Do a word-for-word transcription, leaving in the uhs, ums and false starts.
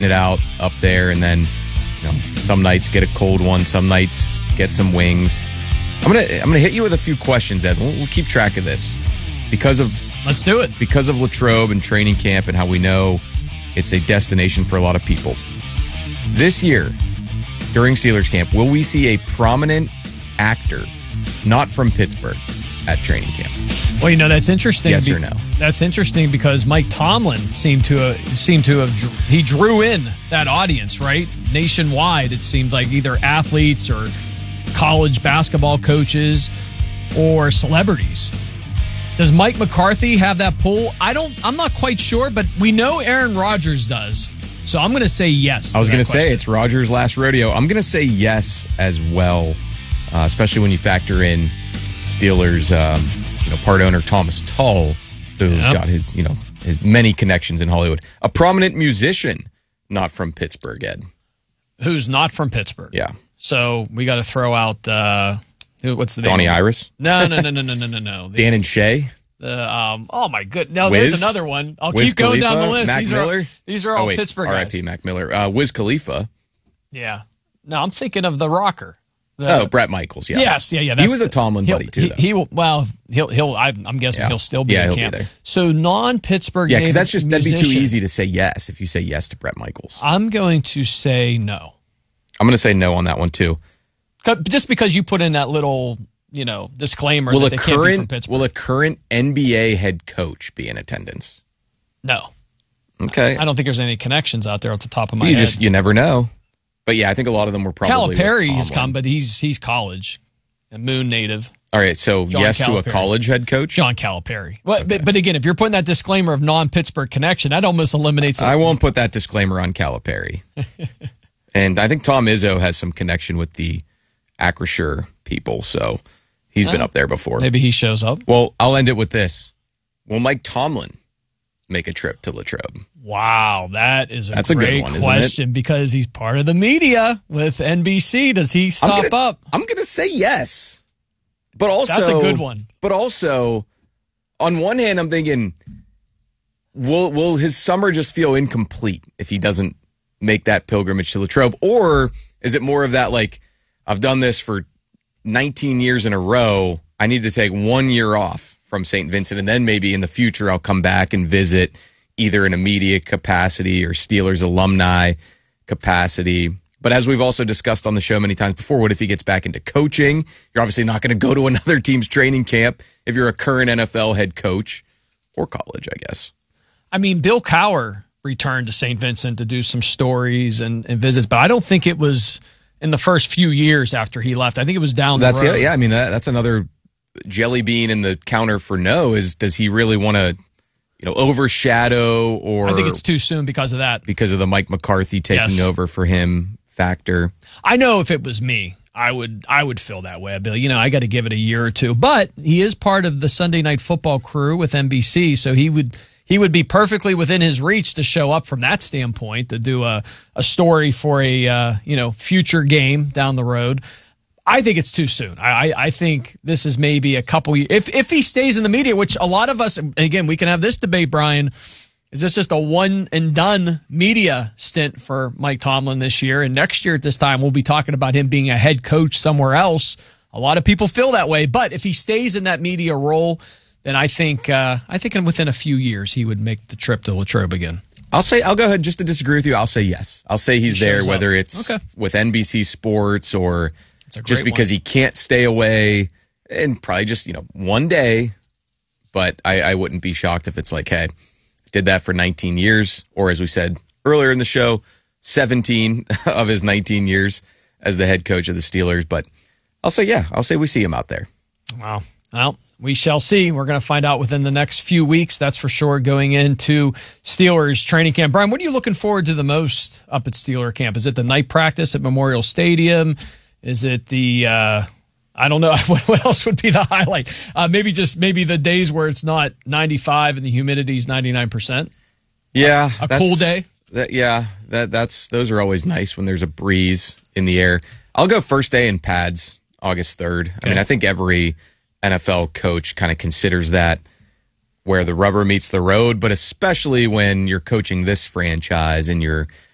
it out up there, and then you know some nights get a cold one, some nights get some wings. I'm gonna I'm gonna hit you with a few questions, Ed. We'll, we'll keep track of this because of let's do it because of Latrobe and training camp and how we know it's a destination for a lot of people. This year, during Steelers camp, will we see a prominent actor not from Pittsburgh at training camp? Well, you know, that's interesting. Yes or no? That's interesting because Mike Tomlin seemed to uh, seemed to have he drew in that audience, right? Nationwide, it seemed like either athletes or college basketball coaches or celebrities. Does Mike McCarthy have that pull? I don't. I'm not quite sure, but we know Aaron Rodgers does. So I'm going to say yes. I was going to question. say it's Rodgers' last rodeo. I'm going to say yes as well, uh, especially when you factor in Steelers, um, you know, part owner Thomas Tull, who's yep. got his, you know, his many connections in Hollywood. A prominent musician, not from Pittsburgh, Ed. Who's not from Pittsburgh? Yeah. So we got to throw out. Uh, what's the name? Donnie Iris? No, no, no, no, no, no, no, no. The, Dan and Shay? Uh, um, oh my goodness! No, Wiz? there's another one. I'll Wiz keep going Khalifa? down the list. Mac these Miller? are these are all oh, wait, Pittsburgh R I guys. P Mac Miller. Uh, Wiz Khalifa. Yeah. No, I'm thinking of the rocker. The, oh, Brett Michaels. Yeah. Yes. Yeah. Yeah. He was a Tomlin buddy too. He, though. he will. Well, he'll. He'll. I'm, I'm guessing yeah. he'll still be yeah, in he'll camp. Be there. So non-Pittsburgh. Yeah, because that's just musician, that'd be too easy to say yes if you say yes to Brett Michaels. I'm going to say no. I'm going to say no on that one too. Just because you put in that little, you know, disclaimer will that a they current, can't be from Pittsburgh. Will a current N B A head coach be in attendance? No. Okay. I don't think there's any connections out there off the top of my you head. Just you never know. But yeah, I think a lot of them were probably. Calipari has come, but he's he's college, a Moon native. All right, so John yes Calipari. to a college head coach? John Calipari. But, okay. but but again, if you're putting that disclaimer of non-Pittsburgh connection, that almost eliminates it. I won't put that disclaimer on Calipari. And I think Tom Izzo has some connection with the Acrisure people, so he's oh, been up there before. Maybe he shows up. Well, I'll end it with this. Will Mike Tomlin make a trip to Latrobe? Wow, that is a That's great a good one, question isn't it? Because he's part of the media with N B C. Does he stop I'm gonna, up? I'm going to say yes. But also, that's a good one. But also, on one hand, I'm thinking, will will his summer just feel incomplete if he doesn't make that pilgrimage to Latrobe? Or is it more of that, like, I've done this for nineteen years in a row, I need to take one year off from Saint Vincent, and then maybe in the future I'll come back and visit either in a media capacity or Steelers alumni capacity. But as we've also discussed on the show many times before, what if he gets back into coaching? You're obviously not going to go to another team's training camp if you're a current N F L head coach, or college, I guess. I mean, Bill Cowher returned to Saint Vincent to do some stories and, and visits, but I don't think it was in the first few years after he left. I think it was down the that's road. Yeah, yeah, I mean, that, that's another jelly bean in the counter for no is, does he really want to, you know, overshadow or... I think it's too soon because of that. Because of the Mike McCarthy taking yes. over for him factor. I know if it was me, I would I would feel that way. I'd be like, you know, I got to give it a year or two. But he is part of the Sunday Night Football crew with N B C, so he would he would be perfectly within his reach to show up from that standpoint, to do a, a story for a uh, you know future game down the road. I think it's too soon. I, I think this is maybe a couple years. If, if he stays in the media, which a lot of us, again, we can have this debate, Brian, is this just a one and done media stint for Mike Tomlin this year? And next year at this time, we'll be talking about him being a head coach somewhere else. A lot of people feel that way. But if he stays in that media role, then I think uh, I think within a few years he would make the trip to Latrobe again. I'll say, I'll go ahead just to disagree with you. I'll say yes. I'll say he's he there, whether up. it's okay. with N B C Sports or just because one. he can't stay away, and probably just, you know, one day. But I, I wouldn't be shocked if it's like, hey, did that for nineteen years, or as we said earlier in the show, seventeen of his nineteen years as the head coach of the Steelers. But I'll say, yeah, I'll say we see him out there. Wow. Well, we shall see. We're going to find out within the next few weeks, that's for sure, going into Steelers training camp. Brian, what are you looking forward to the most up at Steeler camp? Is it the night practice at Memorial Stadium? Is it the, uh, I don't know, what else would be the highlight? Uh, maybe just maybe the days where it's not ninety-five and the humidity is ninety-nine percent? Yeah. A, a cool day? That, yeah, that that's those are always nice when there's a breeze in the air. I'll go first day in pads, August third. Okay. I mean, I think every N F L coach kind of considers that where the rubber meets the road, but especially when you're coaching this franchise and you're